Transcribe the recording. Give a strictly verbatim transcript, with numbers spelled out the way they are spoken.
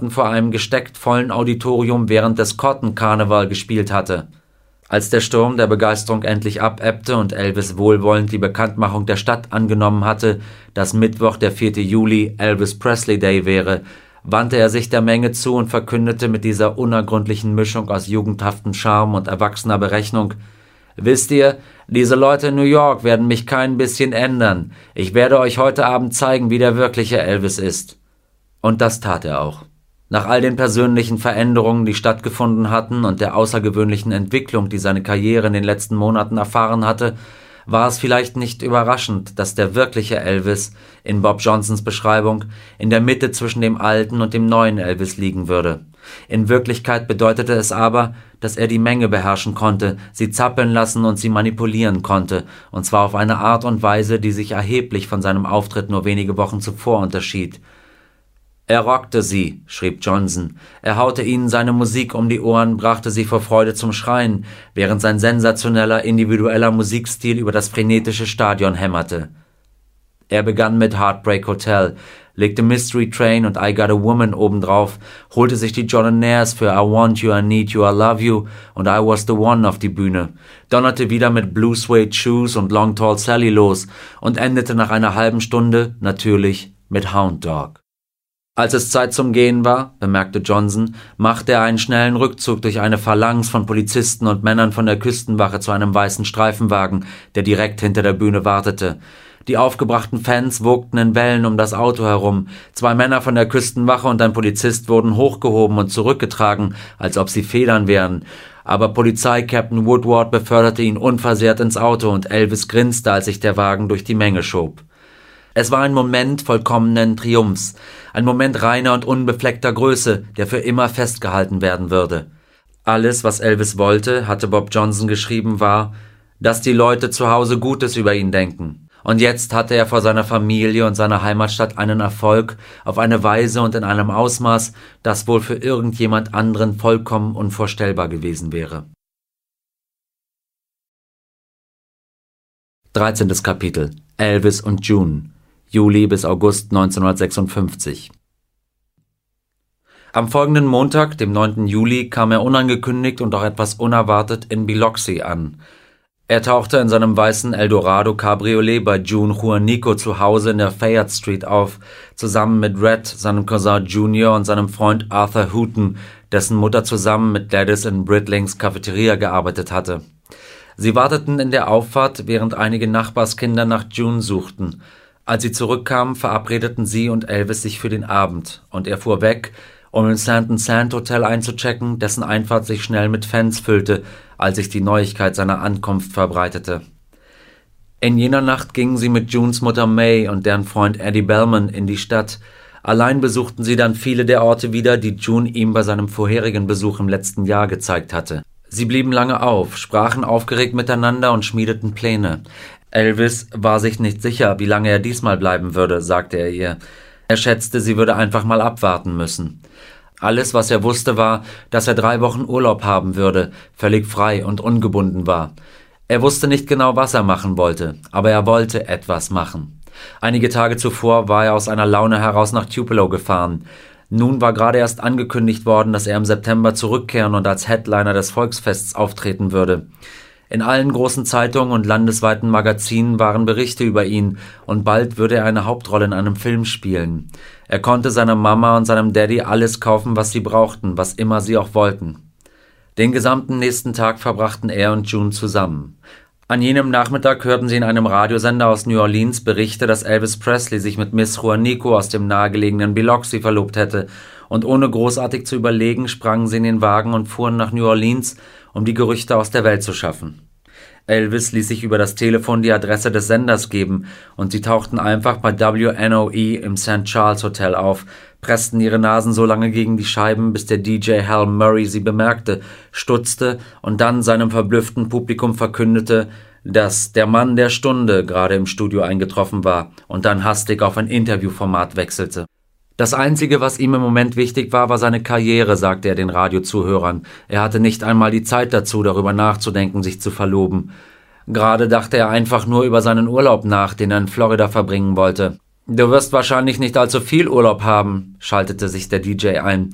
Monaten vor einem gesteckt vollen Auditorium während des Cotton Carnival gespielt hatte. Als der Sturm der Begeisterung endlich abebbte und Elvis wohlwollend die Bekanntmachung der Stadt angenommen hatte, dass Mittwoch, der vierte Juli, Elvis Presley Day wäre, wandte er sich der Menge zu und verkündete mit dieser unergründlichen Mischung aus jugendhaftem Charme und erwachsener Berechnung: »Wisst ihr, diese Leute in New York werden mich kein bisschen ändern. Ich werde euch heute Abend zeigen, wie der wirkliche Elvis ist.« Und das tat er auch. Nach all den persönlichen Veränderungen, die stattgefunden hatten und der außergewöhnlichen Entwicklung, die seine Karriere in den letzten Monaten erfahren hatte, war es vielleicht nicht überraschend, dass der wirkliche Elvis, in Bob Johnsons Beschreibung, in der Mitte zwischen dem alten und dem neuen Elvis liegen würde. In Wirklichkeit bedeutete es aber, dass er die Menge beherrschen konnte, sie zappeln lassen und sie manipulieren konnte, und zwar auf eine Art und Weise, die sich erheblich von seinem Auftritt nur wenige Wochen zuvor unterschied. »Er rockte sie«, schrieb Johnson. Er haute ihnen seine Musik um die Ohren, brachte sie vor Freude zum Schreien, während sein sensationeller, individueller Musikstil über das frenetische Stadion hämmerte. Er begann mit Heartbreak Hotel, legte Mystery Train und I Got a Woman obendrauf, holte sich die Johnaires für I Want You, I Need You, I Love You und I Was the One auf die Bühne, donnerte wieder mit Blue Suede Shoes und Long Tall Sally los und endete nach einer halben Stunde, natürlich, mit Hound Dog. Als es Zeit zum Gehen war, bemerkte Johnson, machte er einen schnellen Rückzug durch eine Phalanx von Polizisten und Männern von der Küstenwache zu einem weißen Streifenwagen, der direkt hinter der Bühne wartete. Die aufgebrachten Fans wogten in Wellen um das Auto herum. Zwei Männer von der Küstenwache und ein Polizist wurden hochgehoben und zurückgetragen, als ob sie Federn wären. Aber Polizeikapitän Woodward beförderte ihn unversehrt ins Auto und Elvis grinste, als sich der Wagen durch die Menge schob. Es war ein Moment vollkommenen Triumphs, ein Moment reiner und unbefleckter Größe, der für immer festgehalten werden würde. Alles, was Elvis wollte, hatte Bob Johnson geschrieben, war, dass die Leute zu Hause Gutes über ihn denken. Und jetzt hatte er vor seiner Familie und seiner Heimatstadt einen Erfolg auf eine Weise und in einem Ausmaß, das wohl für irgendjemand anderen vollkommen unvorstellbar gewesen wäre. dreizehntes Kapitel. Elvis und June. Juli bis August neunzehnhundertsechsundfünfzig. Am folgenden Montag, dem neunten Juli, kam er unangekündigt und auch etwas unerwartet in Biloxi an. Er tauchte in seinem weißen Eldorado Cabriolet bei June Juanico zu Hause in der Fayette Street auf, zusammen mit Red, seinem Cousin Junior und seinem Freund Arthur Hooton, dessen Mutter zusammen mit Gladys in Britlings Cafeteria gearbeitet hatte. Sie warteten in der Auffahrt, während einige Nachbarskinder nach June suchten. Als sie zurückkamen, verabredeten sie und Elvis sich für den Abend, und er fuhr weg, um im Stanton Sand Hotel einzuchecken, dessen Einfahrt sich schnell mit Fans füllte, als sich die Neuigkeit seiner Ankunft verbreitete. In jener Nacht gingen sie mit Junes Mutter May und deren Freund Eddie Bellman in die Stadt. Allein besuchten sie dann viele der Orte wieder, die June ihm bei seinem vorherigen Besuch im letzten Jahr gezeigt hatte. Sie blieben lange auf, sprachen aufgeregt miteinander und schmiedeten Pläne. Elvis war sich nicht sicher, wie lange er diesmal bleiben würde, sagte er ihr. Er schätzte, sie würde einfach mal abwarten müssen. Alles, was er wusste, war, dass er drei Wochen Urlaub haben würde, völlig frei und ungebunden war. Er wusste nicht genau, was er machen wollte, aber er wollte etwas machen. Einige Tage zuvor war er aus einer Laune heraus nach Tupelo gefahren. Nun war gerade erst angekündigt worden, dass er im September zurückkehren und als Headliner des Volksfests auftreten würde. In allen großen Zeitungen und landesweiten Magazinen waren Berichte über ihn, und bald würde er eine Hauptrolle in einem Film spielen. Er konnte seiner Mama und seinem Daddy alles kaufen, was sie brauchten, was immer sie auch wollten. Den gesamten nächsten Tag verbrachten er und June zusammen. An jenem Nachmittag hörten sie in einem Radiosender aus New Orleans Berichte, dass Elvis Presley sich mit Miss Juanico aus dem nahegelegenen Biloxi verlobt hätte, und ohne großartig zu überlegen, sprangen sie in den Wagen und fuhren nach New Orleans, um die Gerüchte aus der Welt zu schaffen. Elvis ließ sich über das Telefon die Adresse des Senders geben, und sie tauchten einfach bei W N O E im Saint Charles Hotel auf, pressten ihre Nasen so lange gegen die Scheiben, bis der D J Hal Murray sie bemerkte, stutzte und dann seinem verblüfften Publikum verkündete, dass der Mann der Stunde gerade im Studio eingetroffen war und dann hastig auf ein Interviewformat wechselte. Das Einzige, was ihm im Moment wichtig war, war seine Karriere, sagte er den Radiozuhörern. Er hatte nicht einmal die Zeit dazu, darüber nachzudenken, sich zu verloben. Gerade dachte er einfach nur über seinen Urlaub nach, den er in Florida verbringen wollte. »Du wirst wahrscheinlich nicht allzu viel Urlaub haben«, schaltete sich der D J ein.